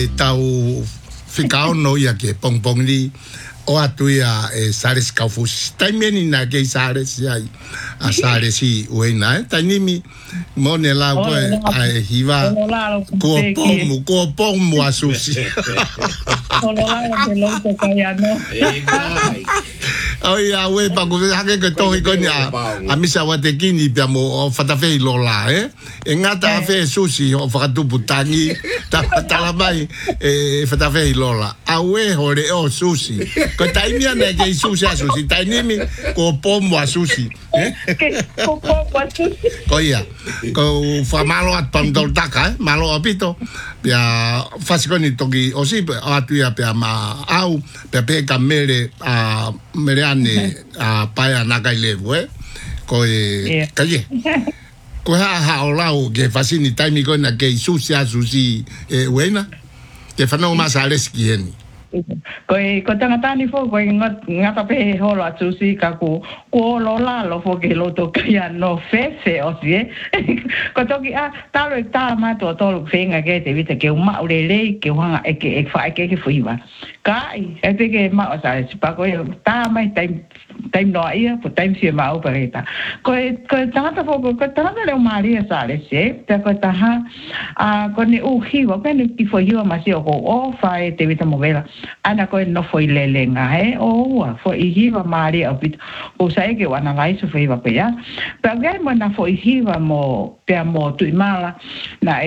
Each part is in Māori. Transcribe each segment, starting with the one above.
tau fikao no ia ke pong li o atu ia sales kaufus taimeni na ke sales ia a sales i uena tainimi mone la ko ai hiva ko pomu asusi Oi a we pa ko hake ke to ko nya a misa wa te kini pe mo fatafe lola e ngata fe sushi o fakatu putangi ta la mai fatafe lola a we hore o sushi ko taimia na ke sushi a sushi tainimi ko pomo a sushi ko pomo a sushi ko ia ko fa malo at pandol taka malo apito pia fasikoni toki osi atu ia pe ma au pe kamere a merane a paia nakai lewe ko kaye ko ha olau ke fasini taimi ko na ke sushi wena te fano masales kieni ko tangata ni fo ko ngata pe holo atusi ka ko lola lo fo ke lo to kaya no fe o sie ko toki a talo ta ma to fenga ke te vita ke uma ulele ke wanga e fa ke fuiva kai e te ke ma o sa pa ko ta mai time no ia po time si ma o pareta ko tangata fo ko tangata le maria sale se te ko ta ha a ko ni u hiwa pe ni ki fo hiwa ma si o fa te vita movela ana ko no foi lelenga o foi hiva mari o bit o sai ke wana vai so foi va pe ya pa ga mo na foi hiva mo pe mo tu mala na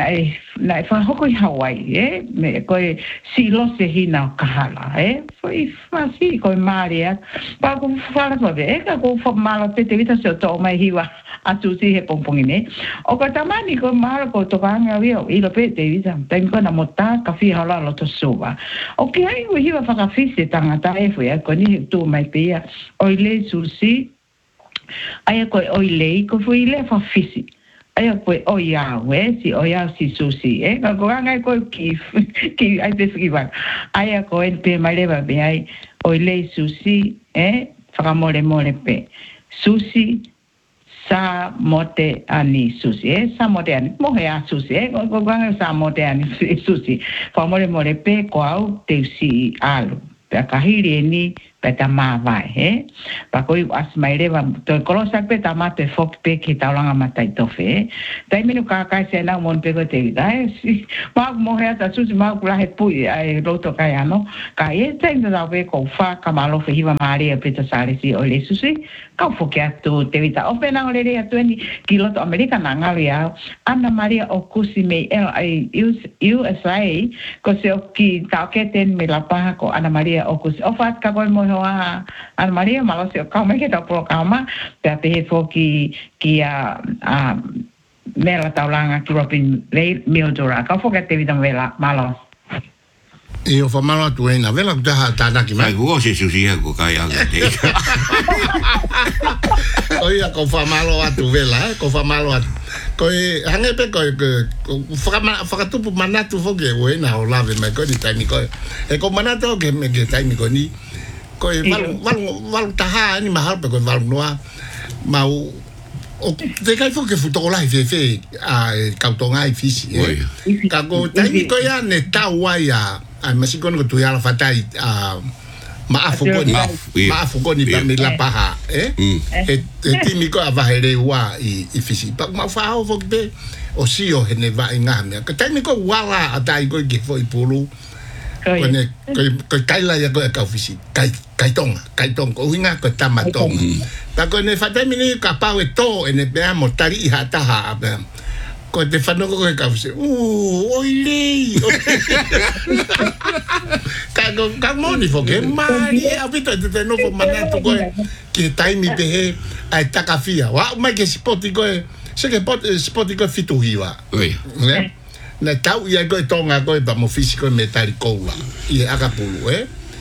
fa hoko i Hawaii me ko si lo se hina kahala foi fa si ko mari pa ko fa so de ka ko fa malo te vita so to mai hiva atu si he pompongine o ko tamani ko malo ko to kanga vio i lo pe te vita tengo na mota ka fi hala lo to suba okay ai we hiva fakafisi tangata e foi ko ni tu mai pia oi le susi ai ko oi le ko foi le fa fisi ai ko oi ya we si oi ya si susi ko ngai ko ki ai te fiva ai ko en pe mai le ba ai oi le susi fa mole pe susi sa mote ani susi sa mote ani mohe a susi ko ganga sa mote ani susi fa mole pe ko au te si alu pe kahiri ni pe ta ma vai pa ko as mai le va to ko sa pe ta ma te fok pe ki ta langa matai to fe dai minu ka se na mon pe ko te dai si ma mohe ta susi ma kula he pui ai roto ka ya no ka e te na ve ko fa ka malo fe hiva mari pe ta sale si o le susi ka fo ke atu te vita o pe na le le atu ni kiloto america na ngalia Ana Maria Okusi me USA ko se o ki ta ke ten me la pa ko Ana Maria Okusi o fa ka ko mo Ana Maria malo se o ka me ke ta programa pe fo ki a mela taulanga ki Robin Mildura ka fo ke te vita vela malo io fa malo tu ena vela ta na ki mai go se susi ko kai anga te oia ko fa malo atu vela ko fa malo atu ko hange pe ko fa tu manatu fo ke wena o lave mai ko ni taimi ko ko manatu ke me ke taimi ko ni ko val taha ni mahal pe ko val noa mau o te kai fo ke futo la fe a kautonga i fisi ka ko taimi ko ya ne tawa ai masiko no tu ya la fatai maafu ko ni pa mi la paha timi ko avahere wa i fisi pa ma fa o be o si o hene va ngame ka taimi ko wala atai ko ke foi pulu ko ne ko kai la ya ko ka fisi kai tong ko hinga ko tamatong pa ko ne fatai mi ni ka pa we to ene be mo tari ha ta ha ko te fano ko ka fisi oile ka moni fo ke mari abito te no fo manato ko ke taimi be ai takafia wa ma ke spoti ko se ke spoti ko fitu hiwa na tau ia ko tonga ko ba mo físico metálico wa i akapulu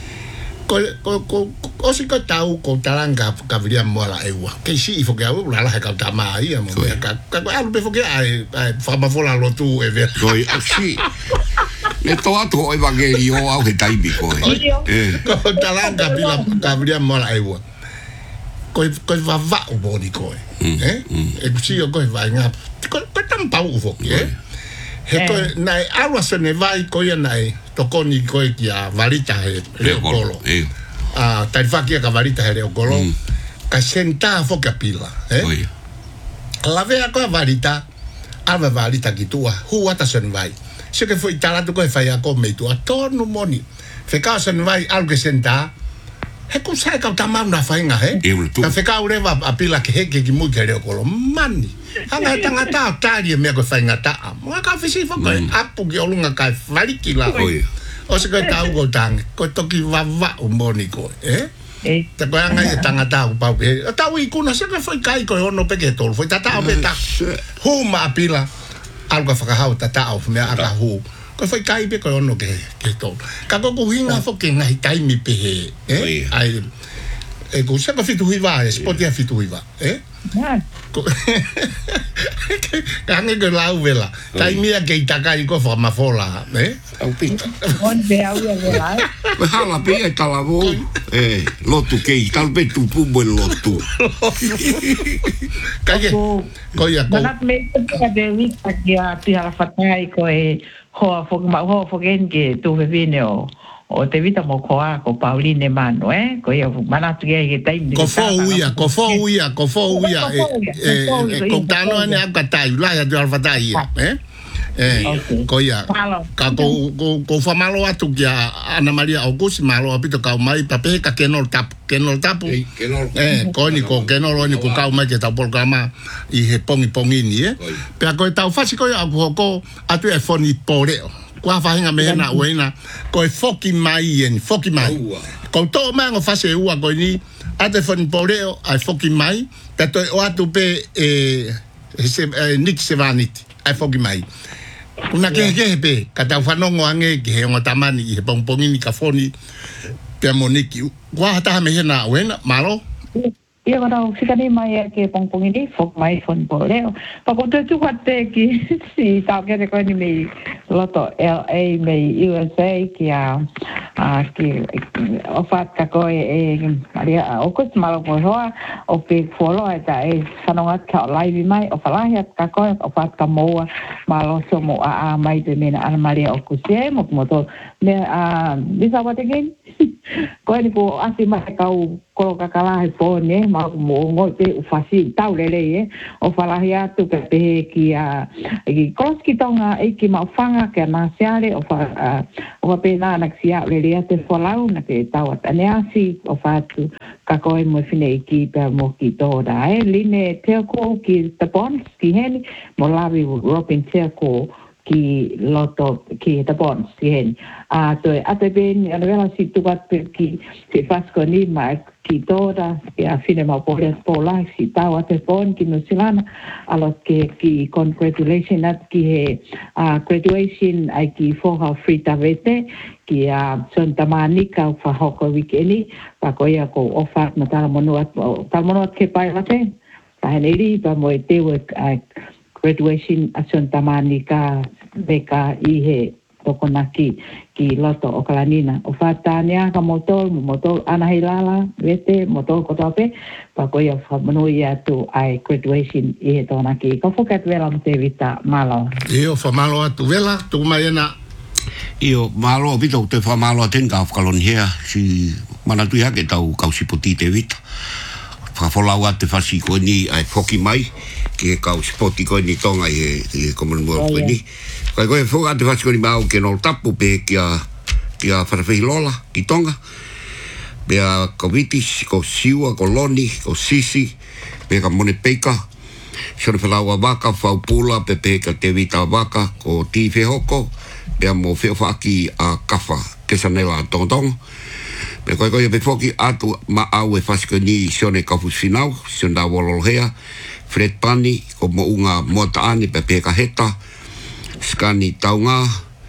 ko si ko tau ko talanga ka viria mola ewa ke si fo ke au la ka tama ia mo ka alu be fo ke ai fa ma fola lo tu e ver ko si le to atu o evangelio au ke taimi ko ko talanga bila ka viria mola ewa ko va o boni ko e si ko va nga ko tam pau fo ke He koe, nai awa se ne vai koe nai, tokoni koe ki a varita he reo kolo. Tai whakia ka varita he reo kolo. Ka senta foka pila. La vea koe varita, alwa varita ki tua, hu wata se ne vai. Se ke foi talatu koe whai a koe mei tua, tonu moni. Whekao se ne vai, alwa ke senta, he kum sai kau tamau na whainga he. Ka whekao rewa a pila ke heke ki mui ke reo kolo, mani. Hanga tangata o tari e mea koe whainga taa. Mua ka whisi whakoe, apu ki olunga kai whariki la. O se koe tau ko tangi, koe toki wawa o moni koe, Ta koe anga e tangata o pau ke. O tau i kuna, se koe whai kai koe ono peke tolu. Whai tata o peta, hu ma apila. Alga whakahau tata o mea aka hu. Koe whai kai pe koe ono ke tolu. Ka koko hinga whoke ngahi taimi pehe, Ai, ko se koe fitu hiwa, spotia fitu hiwa, Ka hange koe lau vela. Tai mia kei takai ko whamafola, Au pita. On be au ia vela. Me hala pe e tala vo. Lotu kei, tal pe tu pubo lotu. Kage, koia ko. Manat me ka de vita ki a pihara whatai ko e hoa whoken ke tu vevine o te vita mo koa ko Pauline mano, ko ia manatu ke taimi. Ko fouia. Ko tano ane aka tai, laia tu alfatai, koia. Ka ko whamalo atu ki a Ana Maria Augusi malo apito kau mai pape ka kenol tapu. Ko ni ko kenol ni ko kau mai ke tau programa I he pongi ni, Pea ko tau fasi koia aku ko atu e foni poreo. Kua whahinga mehena uena, koe whoki mai. Ko tō mango whase ua koe ni, ate whani poreo ai whoki mai, ta toi o atu pe Nick Sevaniti, ai whoki mai. Kuna kehe pe, ka tau whanongo ange ki he onga tamani I he pongpongini ka whoni, pea mo Niki. Kua hataha mehena uena, malo? Ia kata whikani mai ke pongpongini, whok mai whani poreo. Pako te tuhate ki si tau kere koe ni mei loto LA mei USA ki ki ofat ka koe Maria Augusi malo koe hoa o pe fuolo e ta whanongat ka o laivi mai o whalahi at ka koe ofat ka moa malo somo a mai te mena Ana Maria Augusi mo kumoto me bisa what again koe ni po asi mai kau kolo kakala he pone ma mo ngote ufasi tau lele o whalahi atu ka pehe ki koloski tonga ki mawhanga ke na seare o pena na sia lele ate whalau na ke tau at aneasi o whatu ka koe mo whine ki pe mo ki tōra line teo ko ki tapon ki heni mo lawi Robin teo ko ki loto ki tapon ki heni to ate ben ana vela si tukat ki se fasko ni ma ki tōra ki a whine ma pole pola si tau ate pon ki nusilana alot ki congratulation at ki he graduation ai ki foha frita vete ki Santa Monica whahoko wikeni pa koia ko ofat na talamonuat ke pai late paheneri pa mo e tewe graduation a Santa Monica beka I he tokonaki ki loto o kalanina o fatania ka motol ana hilala vete motol ko tope pa koia whamanui atu ai graduation I he tonaki ka fokat vela mo te vita malo Io whamalo atu vela tu mai ena Io malo vito te whamalo aten ka whakalon hea si manatui hake tau kausipoti te vita whafolau ate whasi koe ni ai whoki mai ki he kausipoti koe ni tonga I he Commonwealth koe ni kai koe whoka ate whasi koe ni mau ke nol tapu pe ki a wharawhi lola ki tonga pea ko vitis, ko siua, ko loni, ko sisi pea ka mone peika sone whalaua waka, whaupula pe ka te vita waka ko tīwhe hoko pea mo whiawhaki a kawha kesanela a tongatong pe koe pe whoki atu ma au e whasiko ni sione kawhus whinau sione da wololohea Fred Pani ko mo unga motaani pe ka heta skani taunga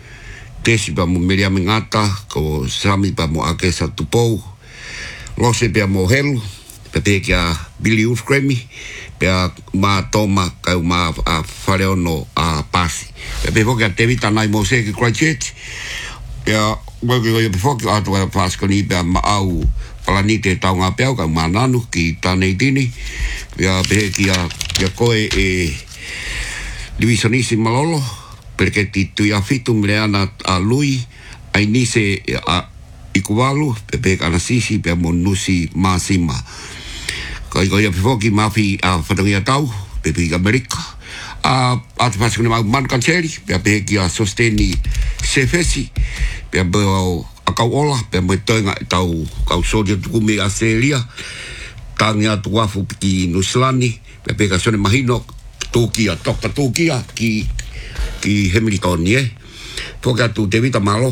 tesi pa mo Miriam Ngata ko sami pa mo akesa tupou lose pe mo helu pe ka Billy Ufkremi pe ma toma ka ma fareono a pasi pe whoki a te vita nai mo se ki Christchurch pe pe whoki atu a pasko ni pe ma au palanite taunga peau ka mananu ki tanei tini pe ki a koe divisionisi malolo Perché tu ia fitu mre ana a lui, ai nise a ikuwalu, pepe kana sisi, pe monusi masima. Koi ia pifoki mafi a whatangia tau, pepe i Amerika. A te pasakune mau man kanseri, pe ki a sosteni sefesi, pe a kau ola, pe mo toinga tau kau sodia tukumi a Selia, tangi atu wafu ki Nuslani, pe ka sone mahino, Tukia, Dr. Tukia, ki Hamilton, Toka tu te vita malo.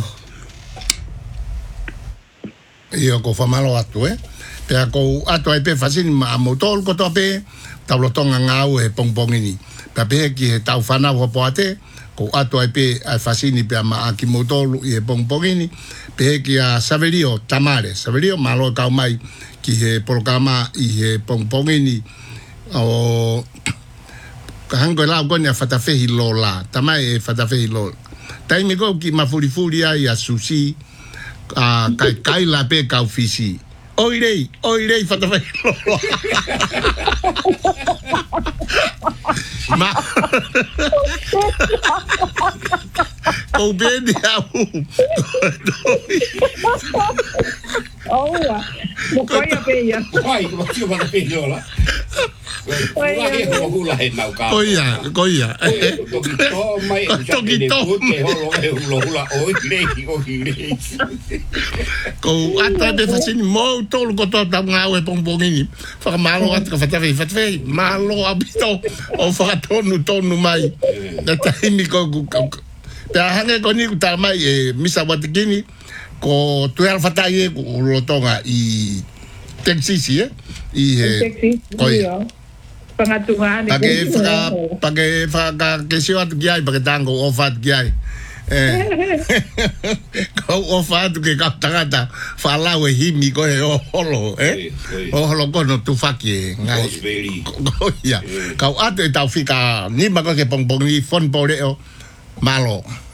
Io ko fa malo atu, Pe ko atu ai pe fasini ma motol ko to pe taulo tonga ngau e pongpongini. Pe ki tau fana ho poate, ko atu ai pe ai fasini pe ma aki motolu e pongpongini, pe ki a Saverio Tamare, Saverio malo ka mai ki he programa i he pongpongini o hango la gonya fatafehi lola tamai e fatafehi lola taimi go ki mafuri ai a susi a kai la pe ka ofisi oirei fatafehi lola ma o bedi au Oua, mo koia peia. Ai, ko tio para pe lola. Koia. Ko ata de fasini mo tolu ko to ngau e pongpongini. Fa malo at ka fatafei. Malo abito o fa tonu mai. Da taimi ko ta hange ko ni ta mai e misa watikini ko tu al fatai ko lotonga i Texas i koia. Pake faka kesio atu giai pake tango ofat giai. Kau ofat ke kau tangata falau e himi ko e oholo, oholo kono tu faki ngai. Koia. Kau atu e tau fika ni mako ke pongpong ni fon po leo malo.